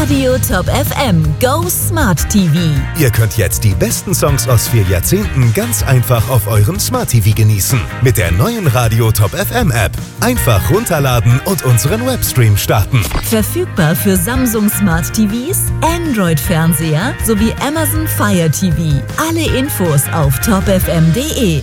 Radio Top FM Go Smart TV. Ihr könnt jetzt die besten Songs aus 4 Jahrzehnten ganz einfach auf eurem Smart TV genießen. Mit der neuen Radio Top FM App. Einfach runterladen und unseren Webstream starten. Verfügbar für Samsung Smart TVs, Android-Fernseher sowie Amazon Fire TV. Alle Infos auf topfm.de.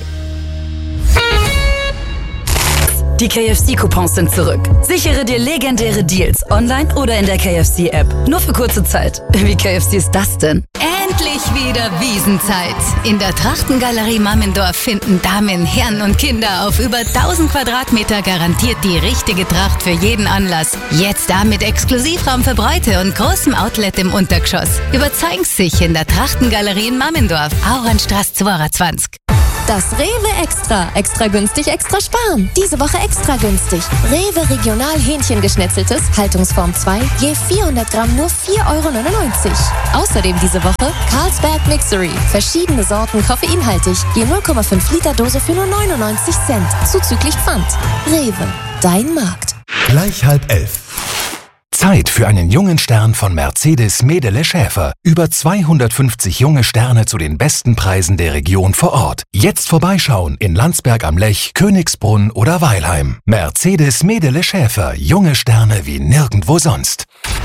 Die KFC-Coupons sind zurück. Sichere dir legendäre Deals online oder in der KFC-App. Nur für kurze Zeit. Wie KFC ist das denn? Endlich wieder Wiesenzeit. In der Trachtengalerie Mammendorf finden Damen, Herren und Kinder auf über 1000 Quadratmeter garantiert die richtige Tracht für jeden Anlass. Jetzt da mit Exklusivraum für Bräute und großem Outlet im Untergeschoss. Überzeugen Sie sich in der Trachtengalerie in Mammendorf, Auernstraße 22. Das Rewe Extra. Extra günstig, extra sparen. Diese Woche extra günstig. Rewe Regional Hähnchengeschnetzeltes, Haltungsform 2, je 400 Gramm nur 4,99 €. Außerdem diese Woche Carlsberg Mixery. Verschiedene Sorten koffeinhaltig, je 0,5 Liter Dose für nur 99 Cent. Zuzüglich Pfand. Rewe, dein Markt. Gleich 10:30. Zeit für einen jungen Stern von Mercedes Medele Schäfer. Über 250 junge Sterne zu den besten Preisen der Region vor Ort. Jetzt vorbeischauen in Landsberg am Lech, Königsbrunn oder Weilheim. Mercedes Medele Schäfer. Junge Sterne wie nirgendwo sonst.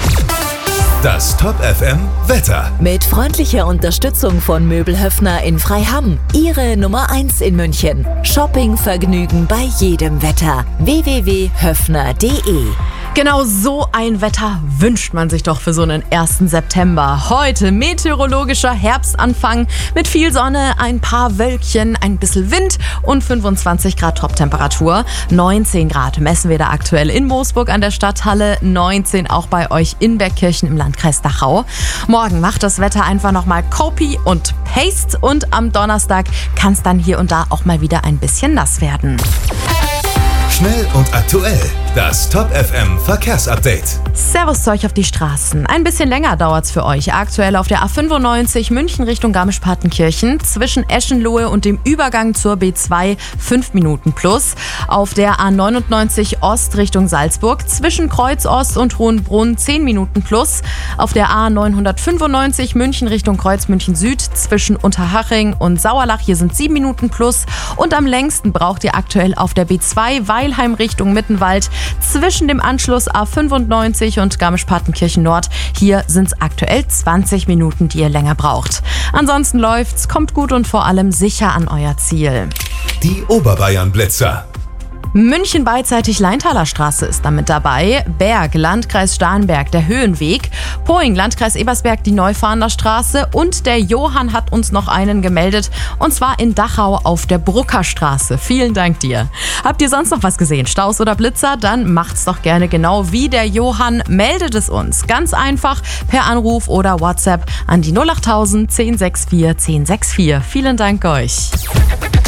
Das Top FM Wetter. Mit freundlicher Unterstützung von Möbelhöfner in Freiham. Ihre Nummer 1 in München. Shoppingvergnügen bei jedem Wetter. www.höfner.de. Genau so ein Wetter wünscht man sich doch für so einen 1. September. Heute meteorologischer Herbstanfang mit viel Sonne, ein paar Wölkchen, ein bisschen Wind und 25 Grad Toptemperatur. 19 Grad messen wir da aktuell in Moosburg an der Stadthalle, 19 auch bei euch in Bergkirchen im Landkreis Dachau. Morgen macht das Wetter einfach nochmal Copy und Paste und am Donnerstag kann es dann hier und da auch mal wieder ein bisschen nass werden. Schnell und aktuell. Das Top FM Verkehrsupdate. Servus zu euch auf die Straßen. Ein bisschen länger dauert's für euch. Aktuell auf der A95 München Richtung Garmisch-Partenkirchen zwischen Eschenlohe und dem Übergang zur B2 5 Minuten plus. Auf der A99 Ost Richtung Salzburg zwischen Kreuz Ost und Hohenbrunn 10 Minuten plus. Auf der A995 München Richtung Kreuz München Süd zwischen Unterhaching und Sauerlach. Hier sind 7 Minuten plus. Und am längsten braucht ihr aktuell auf der B2 Weilheim Richtung Mittenwald zwischen dem Anschluss A95 und Garmisch-Partenkirchen Nord. Hier sind es aktuell 20 Minuten, die ihr länger braucht. Ansonsten läuft's, kommt gut und vor allem sicher an euer Ziel. Die Oberbayern-Blitzer. München beidseitig Leintaler Straße ist damit dabei. Berg, Landkreis Starnberg, der Höhenweg. Poing, Landkreis Ebersberg, die Neufahrener Straße. Und der Johann hat uns noch einen gemeldet. Und zwar in Dachau auf der Bruckerstraße. Vielen Dank dir. Habt ihr sonst noch was gesehen? Staus oder Blitzer? Dann macht's doch gerne genau wie der Johann. Meldet es uns. Ganz einfach per Anruf oder WhatsApp an die 08000 1064 1064. Vielen Dank euch.